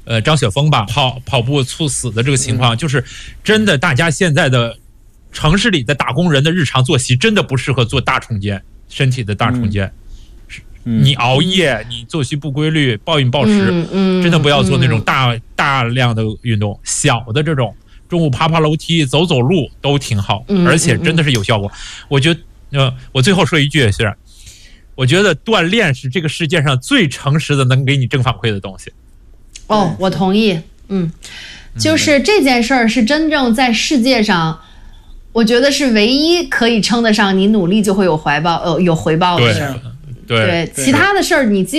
张雪峰吧，跑步猝死的这个情况，就是真的，大家现在的城市里的打工人的日常作息真的不适合做大重建，身体的大重建。你熬夜，你作息不规律，暴饮暴食，真的不要做那种大量的运动，小的这种中午爬楼梯、走路都挺好，而且真的是有效果。我觉得，我最后说一句是，我觉得锻炼是这个世界上最诚实的能给你正反馈的东西。 哦，我同意。就是这件事儿是真正在世界上，我觉得是唯一可以称得上你努力就会有回报的事儿。 对， 其他的事儿你